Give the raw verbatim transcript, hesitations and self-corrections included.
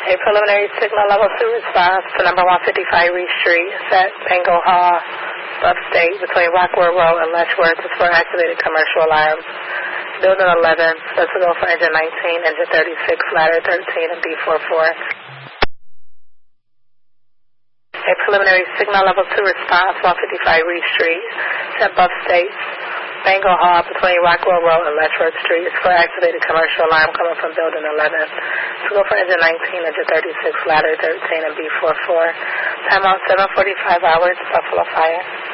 A preliminary signal level two response to number one fifty-five Reed Street, set Bengal Hall, upstate between Rockwell Road and Letchworth is for activated commercial alarms. Building eleven, let's go for engine nineteen, engine thirty-six, ladder thirteen, and B forty-four. A preliminary signal level two response, one fifty-five Reed Street, set upstate Bengal Hall between Rockwell Road and Letchworth Street is for activated commercial alarm coming from building eleven. Let's go for engine nineteen, engine thirty-six, ladder thirteen, and B forty-four. Time out seven forty-five hours, Buffalo Fire.